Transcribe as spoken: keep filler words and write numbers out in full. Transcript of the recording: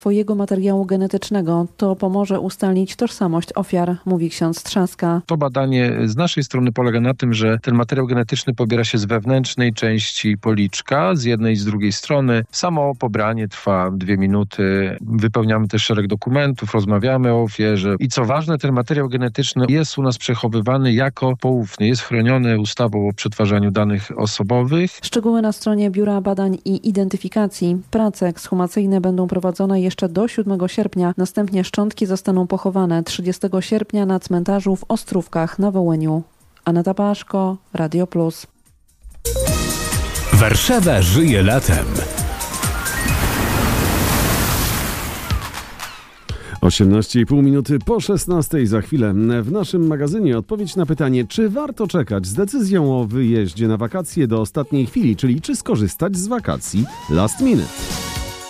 swojego materiału genetycznego. To pomoże ustalić tożsamość ofiar, mówi ksiądz Trzaska. To badanie z naszej strony polega na tym, że ten materiał genetyczny pobiera się z wewnętrznej części policzka, z jednej i z drugiej strony. Samo pobranie trwa dwie minuty. Wypełniamy też szereg dokumentów, rozmawiamy o ofierze. I co ważne, ten materiał genetyczny jest u nas przechowywany jako poufny. Jest chroniony ustawą o przetwarzaniu danych osobowych. Szczegóły na stronie Biura Badań i Identyfikacji. Prace ekshumacyjne będą prowadzone jeszcze do siódmego sierpnia. Następnie szczątki zostaną pochowane trzydziestego sierpnia na cmentarzu w Ostrówkach na Wołyniu. Aneta Paszko, Radio Plus. Warszawa żyje latem. osiemnaście i pół minuty po szesnastej. Za chwilę w naszym magazynie odpowiedź na pytanie, czy warto czekać z decyzją o wyjeździe na wakacje do ostatniej chwili, czyli czy skorzystać z wakacji last minute.